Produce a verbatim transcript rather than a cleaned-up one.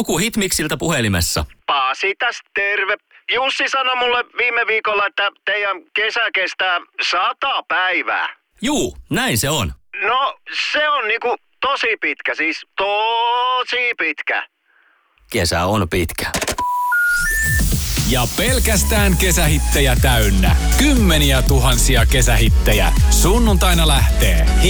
Joku Hitmixiltä puhelimessa. Pasi tästä terve. Jussi sanoi mulle viime viikolla, että teidän kesä kestää sata päivää. Juu, näin se on. No, se on niinku tosi pitkä, siis tosi pitkä. Kesä on pitkä. Ja pelkästään kesähittejä täynnä. Kymmeniä tuhansia kesähittejä. Sunnuntaina lähtee